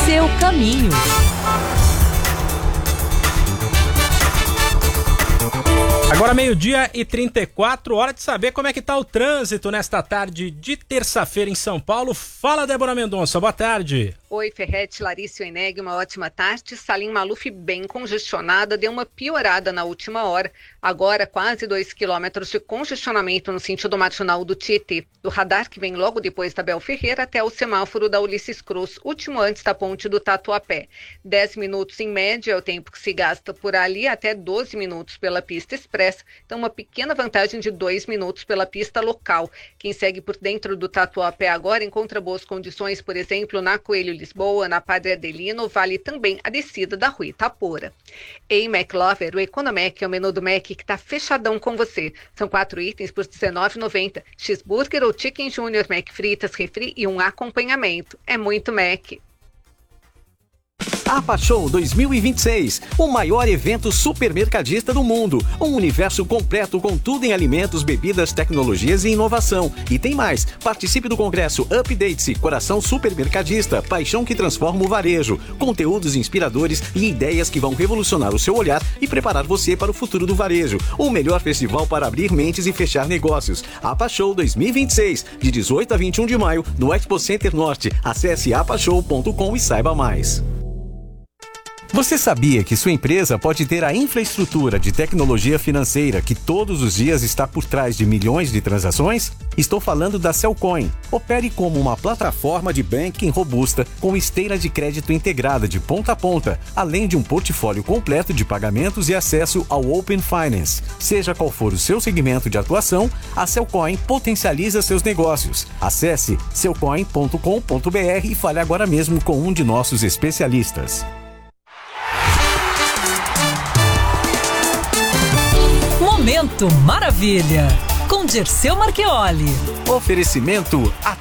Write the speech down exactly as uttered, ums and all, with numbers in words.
seu caminho. Agora meio-dia e trinta e quatro, hora de saber como é que tá o trânsito nesta tarde de terça-feira em São Paulo. Fala, Débora Mendonça, boa tarde. Oi, Ferretti, Larissa e Eneg, uma ótima tarde. Salim Maluf bem congestionada, deu uma piorada na última hora. Agora quase dois quilômetros de congestionamento no sentido marginal do Tietê, do radar que vem logo depois da Bel Ferreira até o semáforo da Ulisses Cruz, último antes da ponte do Tatuapé. dez minutos em média é o tempo que se gasta por ali, até doze minutos pela pista expressa. Então uma pequena vantagem de dois minutos pela pista local. Quem segue por dentro do Tatuapé agora encontra boas condições, por exemplo, na Coelho Lisboa, na Padre Adelino, vale também a descida da Rua Itapora. Em McLover, o Economec é o menu do Mac que está fechadão com você. São quatro itens por dezenove reais e noventa centavos. Cheeseburger ou Chicken Junior, Mac fritas, refri e um acompanhamento. É muito Mac. APA Show dois mil e vinte e seis, o maior evento supermercadista do mundo. Um universo completo com tudo em alimentos, bebidas, tecnologias e inovação. E tem mais, participe do congresso Update-se, Coração Supermercadista, paixão que transforma o varejo. Conteúdos inspiradores e ideias que vão revolucionar o seu olhar e preparar você para o futuro do varejo. O melhor festival para abrir mentes e fechar negócios. APA Show dois mil e vinte e seis, de dezoito a vinte e um de maio, no Expo Center Norte. Acesse apashow ponto com e saiba mais. Você sabia que sua empresa pode ter a infraestrutura de tecnologia financeira que todos os dias está por trás de milhões de transações? Estou falando da Cellcoin. Opere como uma plataforma de banking robusta com esteira de crédito integrada de ponta a ponta, além de um portfólio completo de pagamentos e acesso ao Open Finance. Seja qual for o seu segmento de atuação, a Cellcoin potencializa seus negócios. Acesse cellcoin ponto com ponto br e fale agora mesmo com um de nossos especialistas. Momento Maravilha, com Dirceu Marchioli. Oferecimento